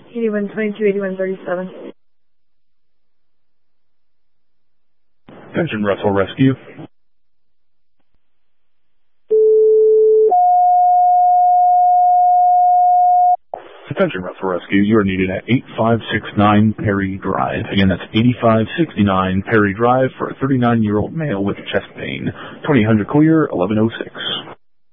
8122-8137. Attention, Russell Rescue. Attention, Russell Rescue. You are needed at 8569 Perry Drive. Again, that's 8569 Perry Drive for a 39-year-old male with chest pain. 2800 clear, 1106.